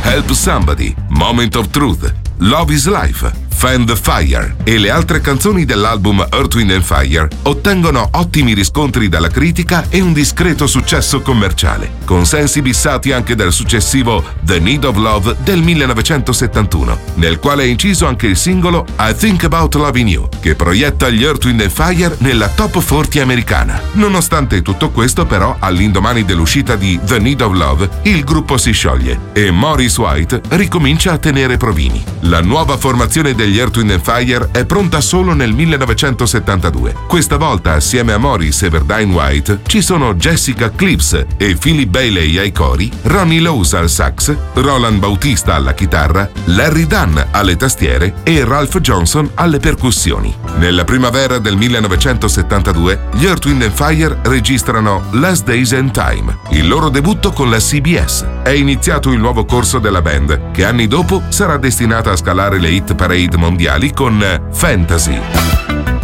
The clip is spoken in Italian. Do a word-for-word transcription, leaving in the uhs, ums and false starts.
Help Somebody, Moment of Truth, Love is Life, Fan the Fire e le altre canzoni dell'album Earth, Wind and Fire ottengono ottimi riscontri dalla critica e un discreto successo commerciale, con sensi bissati anche dal successivo The Need of Love del millenovecentosettantuno, nel quale è inciso anche il singolo I Think About Loving You, che proietta gli Earth, Wind and Fire nella top quaranta americana. Nonostante tutto questo, però, all'indomani dell'uscita di The Need of Love, il gruppo si scioglie e Maurice White ricomincia a tenere provini. La nuova formazione degli Earth, Wind and Fire è pronta solo nel millenovecentosettantadue. Questa volta, assieme a Maurice e Verdine White, ci sono Jessica Clips e Philip Bailey ai cori, Ronnie Lewis al sax, Roland Bautista alla chitarra, Larry Dunn alle tastiere e Ralph Johnson alle percussioni. Nella primavera del millenovecentosettantadue, gli Earth, Wind and Fire registrano Last Days and Time, il loro debutto con la C B S. È iniziato il nuovo corso della band, che anni dopo sarà destinata a scalare le hit parade mondiali con Fantasy.